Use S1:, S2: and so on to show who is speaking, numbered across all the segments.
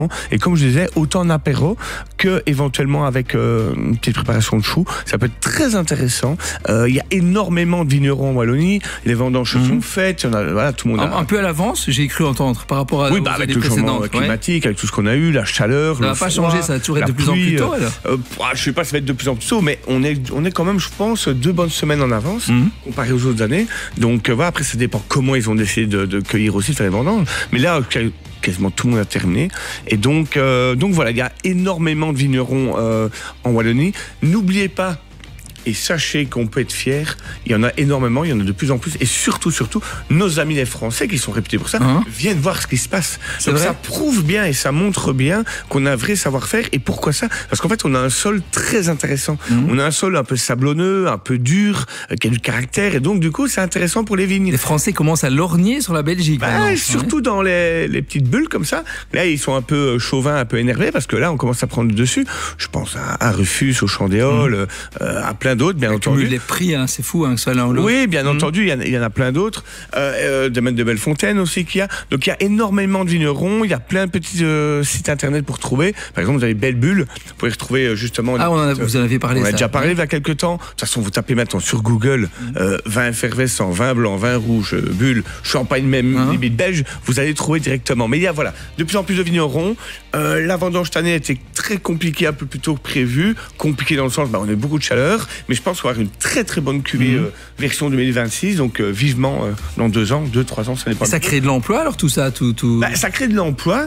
S1: Et comme je disais, autant en apéro que éventuellement avec une petite préparation de choux, ça peut être très intéressant. Il y a énormément de vignerons en Wallonie, les vendanges sont faites, voilà, tout le monde
S2: un peu à l'avance, j'ai cru entendre par rapport à
S1: oui, avec le changement climatique, avec tout ce qu'on a eu, la chaleur,
S2: ça va pas changer, ça va toujours être de plus en plus tôt alors.
S1: Je sais pas, ça va être de plus en plus tôt, mais on est quand même, je pense, 2 bonnes semaines en avance comparé aux autres années. Donc voilà, après ça dépend comment ils ont décidé de cueillir aussi, de faire les vendanges. Mais là, quasiment tout le monde a terminé. Et donc voilà, il y a énormément de vignerons en Wallonie. N'oubliez pas, et sachez qu'on peut être fier, il y en a énormément, il y en a de plus en plus, et surtout, nos amis les Français, qui sont réputés pour ça, viennent voir ce qui se passe. Donc ça prouve bien et ça montre bien qu'on a un vrai savoir-faire. Et pourquoi ça ? Parce qu'en fait, on a un sol très intéressant. On a un sol un peu sablonneux, un peu dur, qui a du caractère, et donc du coup, c'est intéressant pour les vignes.
S2: Les Français commencent à lorgner sur la Belgique.
S1: Surtout dans les petites bulles comme ça. Là, ils sont un peu chauvins, un peu énervés, parce que là, on commence à prendre le dessus. Je pense à Rufus, au Chandéol, à plein d'autres, bien entendu.
S2: Les prix, c'est fou, que ça l'un ou l'autre.
S1: Oui, bien entendu, il y en a plein d'autres. Domaine de Bellefontaine aussi qu'il y a. Donc il y a énormément de vignerons, il y a plein de petits sites internet pour trouver. Par exemple, vous avez Belle Bulle, vous pouvez retrouver justement...
S2: vous en avez parlé.
S1: On a déjà parlé il y a quelques temps. De toute façon, vous tapez maintenant sur Google vin effervescent, vin blanc, vin rouge, bulle, champagne même, limite belge, vous allez trouver directement. Mais il y a de plus en plus de vignerons. La vendange cette année a été très compliquée, un peu plus tôt que prévu. Compliquée dans le sens, on a eu beaucoup de chaleur, mais je pense qu'on va avoir une très très bonne cuvée version 2026, donc vivement dans 2 ans, 2-3 ans, ça n'est pas...
S2: Ça crée de l'emploi alors tout ça
S1: Ça crée de l'emploi.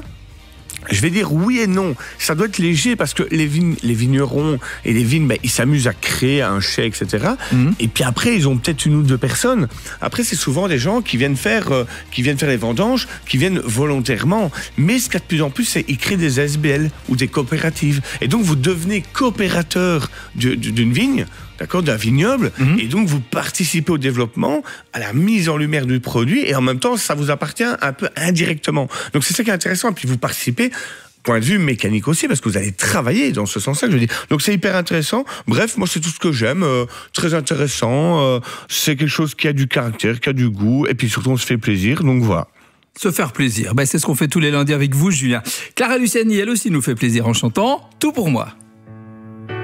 S1: Je vais dire oui et non. Ça doit être léger parce que les vignerons et les vignes, ils s'amusent à créer un chai, etc. Et puis après, ils ont peut-être 1 ou 2 personnes. Après, c'est souvent des gens qui viennent faire les vendanges, qui viennent volontairement. Mais ce qu'il y a de plus en plus, c'est qu'ils créent des SBL ou des coopératives. Et donc, vous devenez coopérateur d'une vigne, d'accord, d'un vignoble, et donc vous participez au développement, à la mise en lumière du produit, et en même temps, ça vous appartient un peu indirectement. Donc c'est ça qui est intéressant, et puis vous participez, point de vue mécanique aussi, parce que vous allez travailler dans ce sens-là, je veux dire. Donc c'est hyper intéressant. Bref, moi c'est tout ce que j'aime, très intéressant, c'est quelque chose qui a du caractère, qui a du goût, et puis surtout on se fait plaisir, donc voilà.
S2: Se faire plaisir, c'est ce qu'on fait tous les lundis avec vous, Julien. Clara Luciani, elle aussi nous fait plaisir en chantant « Tout pour moi ».